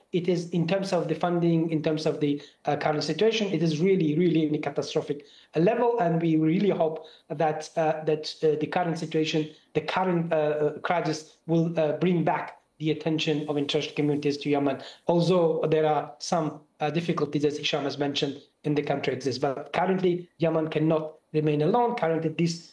it is, in terms of the funding, in terms of the current situation, it is really, really in a catastrophic level. And we really hope that the current situation, the current crisis will bring back the attention of international communities to Yemen. Although there are some difficulties, as Hisham has mentioned, in the country exists. But currently, Yemen cannot remain alone. Currently, this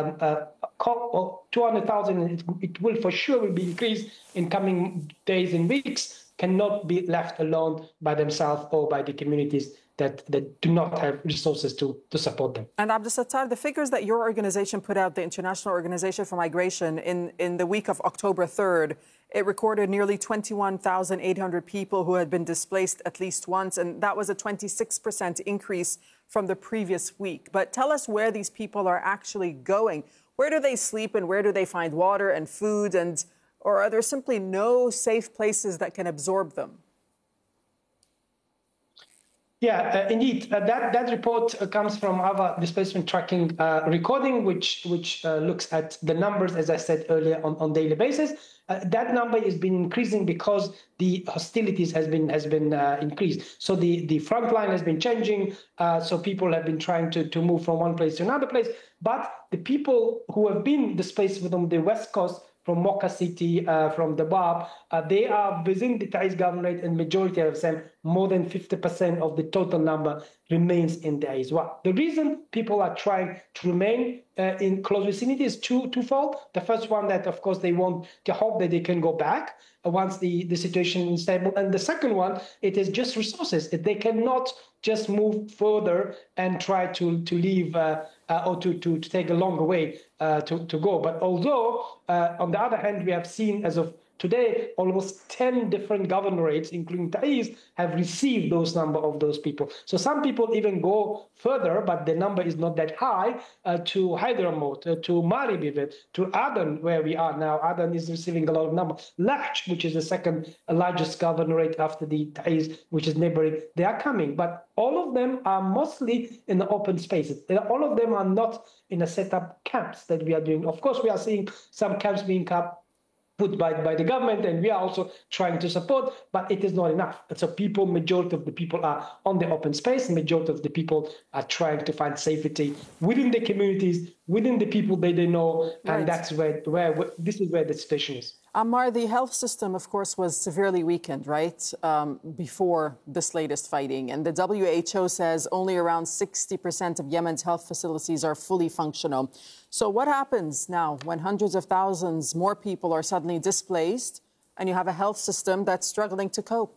200,000, it will for sure will be increased in coming days and weeks, cannot be left alone by themselves or by the communities that do not have resources to support them. And Abdel Sattar, the figures that your organization put out, the International Organization for Migration, in the week of October 3rd, it recorded nearly 21,800 people who had been displaced at least once, and that was a 26% increase from the previous week. But tell us where these people are actually going. Where do they sleep and where do they find water and food? Or are there simply no safe places that can absorb them? Yeah, indeed. That report comes from our displacement tracking recording, which looks at the numbers, as I said earlier, on daily basis. That number has been increasing because the hostilities has been increased. So the front line has been changing. So people have been trying to move from one place to another place. But the people who have been displaced from the west coast, from Mocha City, from the Bab, they are within the Taiz governorate, and majority of them, more than 50% of the total number, remains in the Aizwa. The reason people are trying to remain in close vicinity is twofold. The first one, that of course they want to hope that they can go back once the situation is stable. And the second one, it is just resources. They cannot just move further and try to leave or to take a longer way to go. But although, on the other hand, we have seen as of today, almost 10 different governorates, including Taiz, have received those number of those people. So some people even go further, but the number is not that high, to Hyderabad, to Marib, to Aden, where we are now. Aden is receiving a lot of number. Lahj, which is the second largest governorate after the Taiz, which is neighboring, they are coming. But all of them are mostly in the open spaces. All of them are not in a set up camps that we are doing. Of course, we are seeing some camps being put by the government, and we are also trying to support, but it is not enough. So majority of the people are on the open space, and majority of the people are trying to find safety within the communities, within the people they know, and that's where this is where the situation is. Ammar, the health system, of course, was severely weakened, right, before this latest fighting. And the WHO says only around 60% of Yemen's health facilities are fully functional. So what happens now when hundreds of thousands more people are suddenly displaced and you have a health system that's struggling to cope?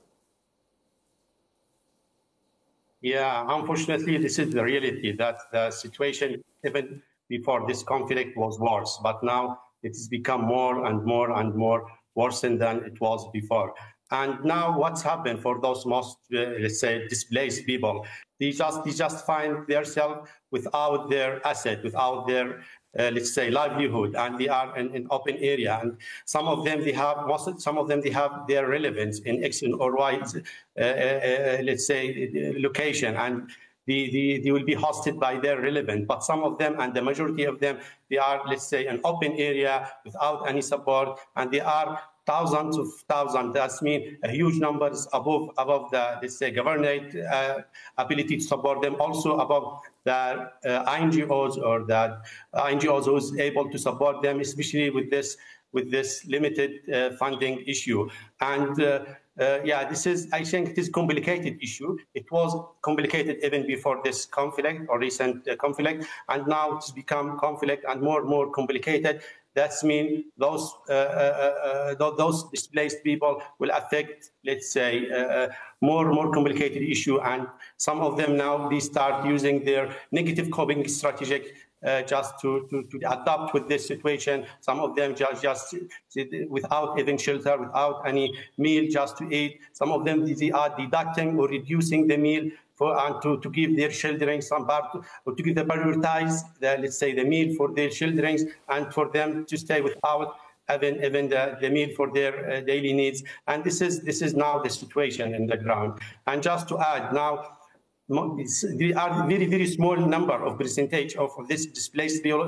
Yeah, unfortunately, this is the reality, that the situation, even before this conflict, was worse. But now it has become more and more and more worsened than it was before. And now what's happened for those most, let's say, displaced people? They just find themselves without their asset, without their, let's say, livelihood, and they are in an open area. And some of them, they have their relevance in X or Y, let's say, location, and they will be hosted by their relevant. But some of them, and the majority of them, they are, let's say, an open area without any support, and they are thousands of thousands. That means a huge numbers above the, let's say, governorate ability to support them, also above the NGOs or the NGOs who is able to support them, especially with this limited funding issue. And yeah, I think it is a complicated issue. It was complicated even before this conflict or recent conflict, and now it's become conflict and more complicated. That means those displaced people will affect, let's say, more complicated issue. And some of them now, they start using their negative coping strategy just to adapt with this situation. Some of them just without even shelter, without any meal just to eat. Some of them, they are deducting or reducing the meal and to give their children some part, or to give the prioritize, let's say, the meal for their children, and for them to stay without even the meal for their daily needs. And this is now the situation in the ground. And just to add, now there are very small number of percentage of this displaced people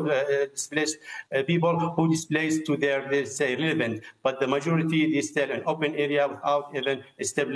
who displaced to their, let's say, relevant, but the majority is still an open area without even established